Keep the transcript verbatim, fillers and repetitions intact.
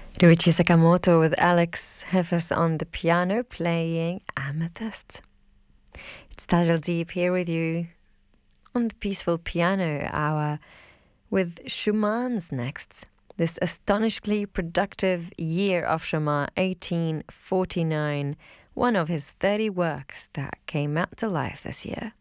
Ryuichi Sakamoto with Alex Hefes on the piano playing Amethyst. It's Tajal Deep here with you on the Peaceful Piano Hour with Schumann's next. This astonishingly productive year of Schumann, eighteen forty-nine, one of his thirty works that came out to life this year.